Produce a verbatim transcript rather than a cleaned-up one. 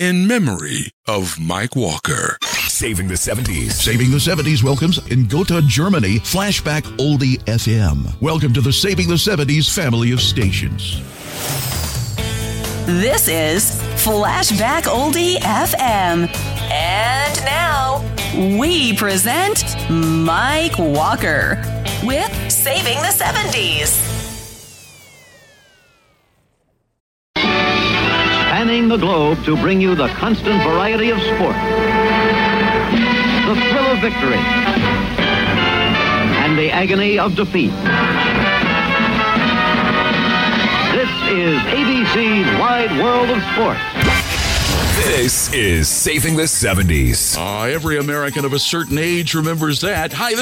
in memory of Mike Walker. Saving the seventies. Saving the seventies welcomes in Gotha, Germany, Flashback Oldie F M. Welcome to the Saving the seventies family of stations. This is Flashback Oldie F M. And now, we present Mike Walker with Saving the seventies. Spanning the globe to bring you the constant variety of sport, the thrill of victory, and the agony of defeat. This is A B C's Wide World of Sports. This is Saving the seventies. Uh, every American of a certain age remembers that. Hi, this